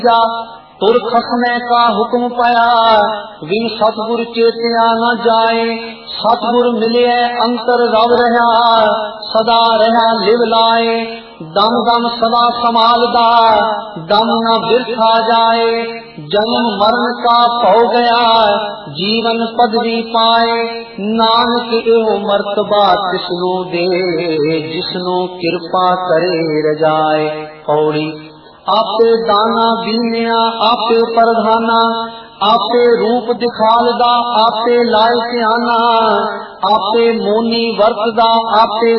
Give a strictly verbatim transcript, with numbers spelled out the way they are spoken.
जा तुर खसने का हुक्म पाया, विन सतगुर चेतिया न जाए। सतगुर मिले अंतर रव रहा, सदा रहा लिव लाए। दम दम सदा संभालदा, दम न बिरथा जाए। जन्म मरण का भौ गया, जीवन पदवी पाए। नानक एहो मर्तबा तिसनु दे, जिसनु कृपा करे रजाए। पौड़ी आपे दाना बीनिया आपे प्रधाना, आपे रूप दिखालदा आपे लाए सियाना। आपे मोनी वरतदा आपे